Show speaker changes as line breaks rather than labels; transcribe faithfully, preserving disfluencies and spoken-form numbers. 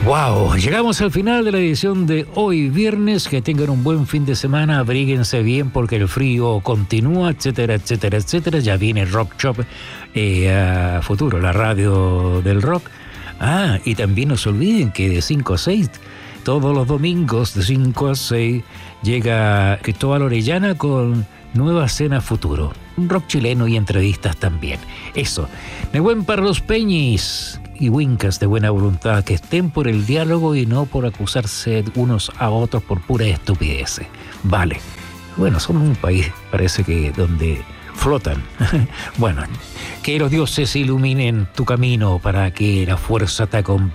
Wow, llegamos al final de la edición de hoy viernes. Que tengan un buen fin de semana, abríguense bien porque el frío continúa, etcétera, etcétera, etcétera. Ya viene Rock Shop eh, a futuro, la radio del rock. Ah, y también no se olviden que de cinco a seis, todos los domingos de cinco a seis, llega Cristóbal Orellana con Nueva Cena Futuro. Un rock chileno y entrevistas también. Eso. Nehuen para los peñis y wincas de buena voluntad, que estén por el diálogo y no por acusarse unos a otros por pura estupidez. Vale. Bueno, somos un país, parece que, donde flotan. Bueno, que los dioses iluminen tu camino para que la fuerza te acompañe.